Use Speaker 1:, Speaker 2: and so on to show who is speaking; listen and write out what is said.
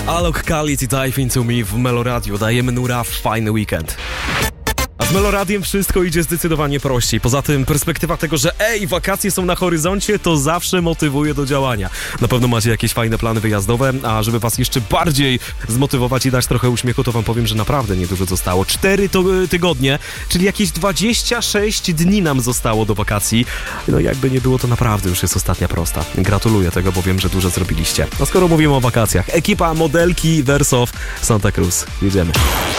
Speaker 1: Alok Khalid i Dive Into Me w Meloradio. Dajemy nura w fajny weekend. A z Meloradiem wszystko idzie zdecydowanie prościej. Poza tym perspektywa tego, że wakacje są na horyzoncie, to zawsze motywuje do działania. Na pewno macie jakieś fajne plany wyjazdowe, a żeby was jeszcze bardziej zmotywować i dać trochę uśmiechu, to wam powiem, że naprawdę niedużo zostało. 4 tygodnie, czyli jakieś 26 dni nam zostało do wakacji. No jakby nie było, to naprawdę już jest ostatnia prosta. Gratuluję tego, bo wiem, że dużo zrobiliście. A skoro mówimy o wakacjach, ekipa Modelki Wersow Santa Cruz. Jedziemy.